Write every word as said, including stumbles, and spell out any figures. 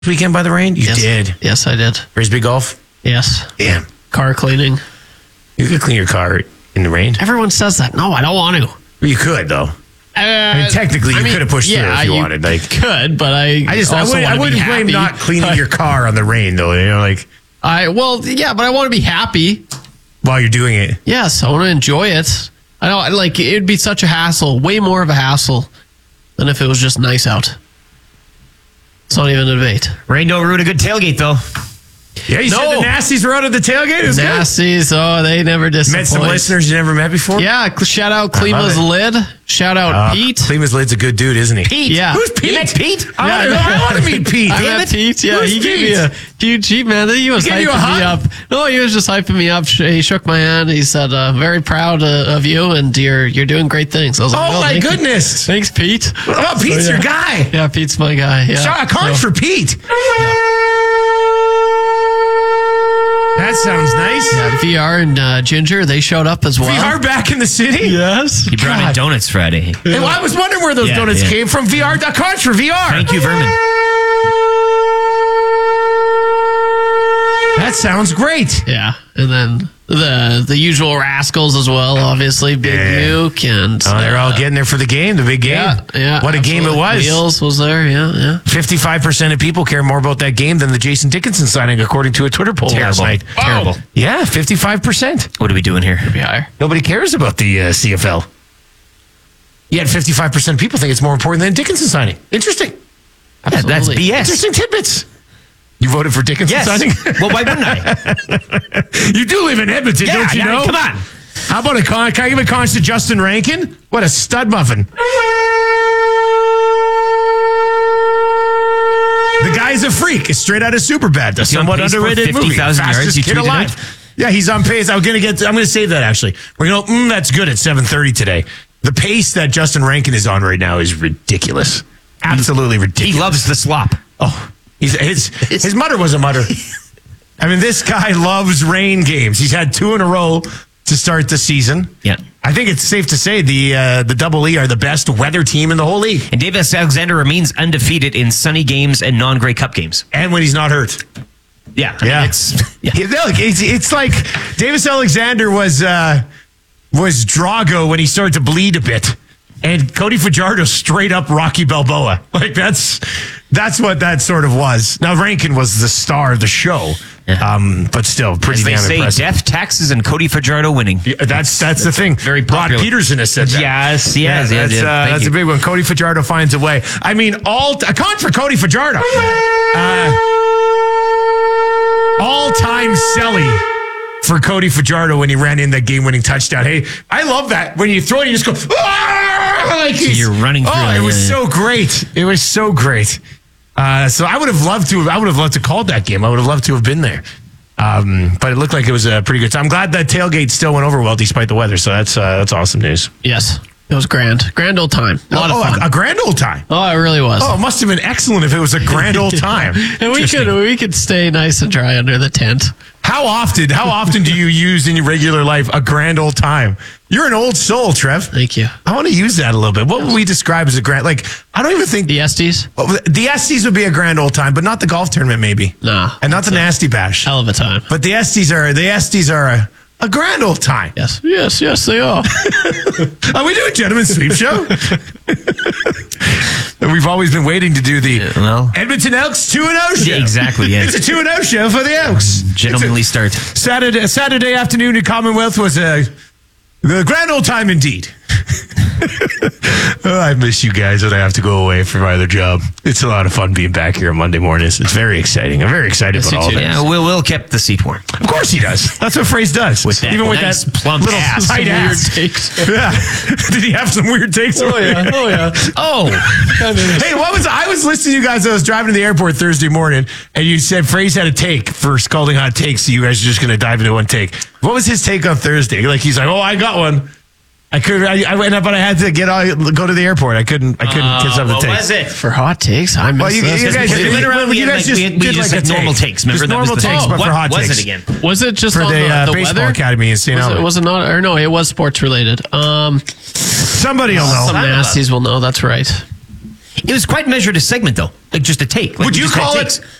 weekend by the rain? You yes. did. Yes, I did. Frisbee golf? Yes. Damn. Car cleaning. You could clean your car in the rain. Everyone says that. No, I don't want to. Well, you could, though. Uh, I mean, technically, you I mean, could have pushed yeah, through if you, you wanted. Like, could, but I. I just, I, also would, I wanna be wouldn't blame happy. not cleaning your car on the rain, though. You know, like I well, yeah, but I want to be happy. while you're doing it. Yes, I want to enjoy it. I don't like it'd be such a hassle, way more of a hassle than if it was just nice out. It's not even a debate. Rain don't ruin a good tailgate, though. Yeah, you No. said the Nasties were out at the tailgate. It was good. Nasties, oh, they never disappoint. Met some listeners you never met before. Yeah, cl- shout out I love Klima's it. Lid. Shout out Uh, Pete. Klima's Lid's a good dude, isn't he? Pete. Yeah. Who's Pete? You met Pete? I, Yeah, wanna, I want to meet Pete. I Damn met it. Pete. Yeah, Who's he gave Pete? me a huge Jeep, man. He was He gave hyping you a me hug? up. No, he was just hyping me up. He shook my hand. He said, uh, "Very proud uh, of you, and you're you're doing great things." I was like, Oh, "Oh, my thank you." goodness. Thanks, Pete. Oh, Pete's So, yeah. your guy. Yeah, Pete's my guy. Yeah. Shot a conch So- for Pete. That sounds nice. Yeah, V R and uh, Ginger, they showed up as well. V R back in the city? Yes. He brought in God. donuts Friday. Hey, well, I was wondering where those Yeah, donuts yeah. came from. V R, a conch for V R. Thank you, Vermin. That sounds great. Yeah, and then the the usual rascals as well. Obviously, Big Yeah. Nuke and Oh, they're all uh, getting there for the game, the big game. yeah, yeah. What a game it absolutely. was. Wheels was there. Yeah, yeah. fifty-five percent of people care more about that game than the Jason Dickinson signing, according to a Twitter poll last Terrible. night. Terrible. Yeah, fifty-five percent. What are we doing here? Be higher. Nobody cares about the uh, C F L. Yet fifty-five percent of people think it's more important than Dickinson signing. Interesting. Yeah, that's Absolutely. B S. Interesting tidbits. You voted for Dickinson Yes. signing? Well, why wouldn't I? You do live in Edmonton, Yeah, don't you yeah, know? come on. How about a con? Can I give a conch to Justin Rankin? What a stud muffin. The guy's a freak. It's straight out of Superbad. A he on somewhat pace for underrated movie. fifty thousand yards, Fastest you kid tweeted alive. out? Yeah, he's on pace. I'm gonna get. I'm gonna save that actually. We're gonna. Mm, that's good at seven thirty today. The pace that Justin Rankin is on right now is ridiculous. Absolutely ridiculous. He loves the slop. Oh, he's, his his mutter was a mutter. I mean, this guy loves rain games. He's had two in a row to start the season. Yeah. I think it's safe to say the uh, the Double E are the best weather team in the whole league. And Davis Alexander remains undefeated in sunny games and non-Grey Cup games. And when he's not hurt. Yeah. I mean, Yeah. it's, yeah. Yeah, look, it's, it's like Davis Alexander was uh, was Drago when he started to bleed a bit. And Cody Fajardo straight up Rocky Balboa. Like that's that's what that sort of was. Now Rankin was the star of the show. Yeah. Um, but still pretty As they damn say, impressive. death, taxes, and Cody Fajardo winning. Yeah, that's that's the thing. very Brock popular. Peterson has said that. Yes, yes, yeah, yes, that's, yes. uh, Thank that's you. a big one. Cody Fajardo finds a way. I mean, all a con for Cody Fajardo. Uh, all time Selly for Cody Fajardo when he ran in that game-winning touchdown. Hey, I love that when you throw it, you just go. "Ah!" Like he's- you're running through Oh, it, it was yeah, so great. It was so great. Uh, so I would have loved to. I would have loved to call that game. I would have loved to have been there. Um, but it looked like it was a pretty good time. I'm glad that tailgate still went over well despite the weather. So that's uh, that's awesome news. Yes, it was grand. Grand old time. A lot oh, of fun. A, a grand old time. oh, it really was. Oh, it must have been excellent if it was a grand old time. and we could we could stay nice and dry under the tent. How often? How often do you use in your regular life a grand old time? You're an old soul, Trev. Thank you. I want to use that a little bit. What would we describe as a grand? Like I don't even think The Estes? well, the Estes would be a grand old time, but not the golf tournament, maybe. Nah. and not the Nasty Bash. Hell of a time. But the Estes are the Estes are a, a grand old time. Yes, yes, yes, they are. Are we doing Gentleman's Sweep Show? We've always been waiting to do the well. Edmonton Elks two and oh show. Yeah, exactly, yeah. It's a two and oh show for the Elks. Gentlemanly start. Saturday Saturday afternoon in Commonwealth was a the grand old time indeed. Oh, I miss you guys when I have to go away for my other job. It's a lot of fun being back here on Monday mornings. It's very exciting. I'm very excited Yes, about you all too. of it. Yeah, Will Will kept the seat warm. Of course he does. That's what Phrase does. With that Even with nice that plump little ass. tight Some ass. weird takes. Yeah. Did he have some weird takes? Oh yeah, oh yeah. Oh, Hey, what was I was listening to you guys? I was driving to the airport Thursday morning, and you said Phrase had a take for Scalding Hot Takes. So you guys are just going to dive into one take. What was his take on Thursday? Like he's like, oh, I got one. I could, I, I went up, but I had to get all, go to the airport. I couldn't, I couldn't uh, catch up the what takes. was it? For hot takes, I missed Well, you, this. you guys, we you, went around, we you had, guys like, just we had- we did just like a had normal take. takes. Remember, just that was normal the- takes, Oh, but what for hot was takes. it again? Was it just For on the, the, uh, the baseball weather? academy in Saint Was it, Albert. was it not? Or no, it was sports related. Um, Somebody will know. some nasties will know. That's right. It was quite measured a segment, though. Like just a take. Like Would we you just had call takes. it